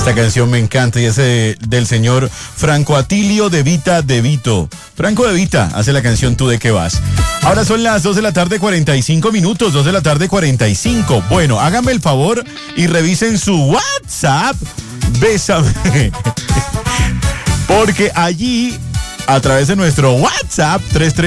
Esta canción me encanta y es del señor Franco Atilio De Vita De Vito. Franco De Vita hace la canción Tú de qué vas. Ahora son las 2 de la tarde 45 minutos, 2 de la tarde 45. Bueno, háganme el favor y revisen su WhatsApp. Bésame. Porque allí, a través de nuestro WhatsApp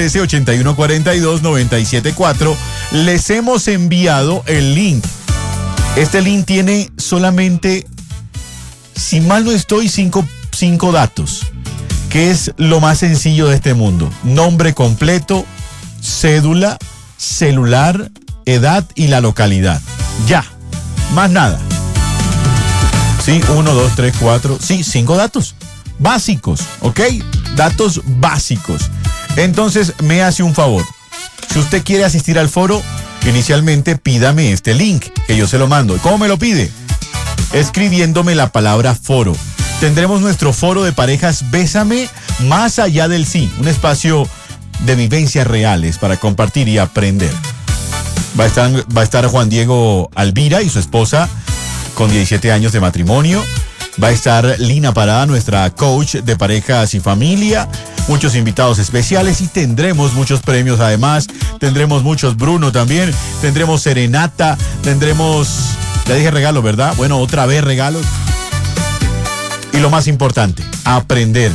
313-8142-974, les hemos enviado el link. Este link tiene solamente, si mal no estoy, cinco datos, que es lo más sencillo de este mundo. Nombre completo, cédula, celular, edad y la localidad. Ya, más nada. Sí, 1, 2, 3, 4, sí, 5 datos básicos, ¿ok? Datos básicos. Entonces, me hace un favor. Si usted quiere asistir al foro, inicialmente pídame este link, que yo se lo mando. ¿Cómo me lo pide? Escribiéndome la palabra foro. Tendremos nuestro foro de parejas Bésame Más Allá del Sí, un espacio de vivencias reales para compartir y aprender. Va a estar Juan Diego Alvira y su esposa con 17 años de matrimonio. Va a estar Lina Parada, nuestra coach de parejas y familia. Muchos invitados especiales y tendremos muchos premios además. Tendremos muchos Bruno también. Tendremos serenata. Tendremos, ya dije regalos, ¿verdad? Bueno, otra vez regalos. Y lo más importante, aprender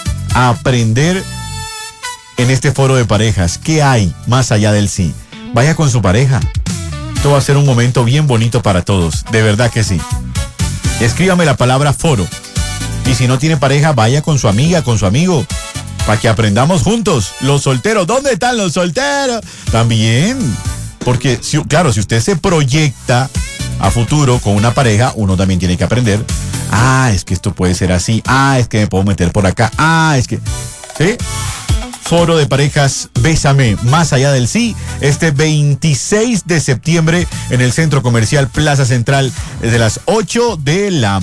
en este foro de parejas. ¿Qué hay más allá del sí? Vaya con su pareja. Esto va a ser un momento bien bonito para todos, de verdad que sí. Escríbame la palabra foro. Y si no tiene pareja, vaya con su amiga, con su amigo, para que aprendamos juntos. Los solteros, ¿dónde están los solteros? También, porque claro, si usted se proyecta a futuro con una pareja, uno también tiene que aprender. Es que esto puede ser así. Es que me puedo meter por acá. Es que... ¿sí? Foro de parejas Bésame Más Allá del Sí, este 26 de septiembre en el Centro Comercial Plaza Central, desde las 8 de la